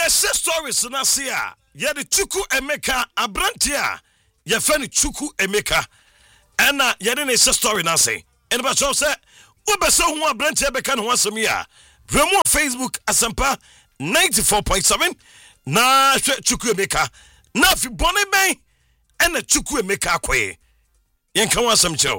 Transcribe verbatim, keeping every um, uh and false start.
yɛhyɛ stories na se a yɛde Chuku Emeka abranti a yɛfɛ ne Chuku Emeka ɛna yɛde ne hyɛ story na se ɛne ba kyerɛw sɛ wobɛsɛ ho abranti bɛka ne ho asɛm yi a brɛmu Facebook Asempa ninety-four point seven na hwɛ Chuku Emeka na afi bɔne bɛn ɛna Chuku Emeka akɔe yɛnka ho asɛm kyerɛw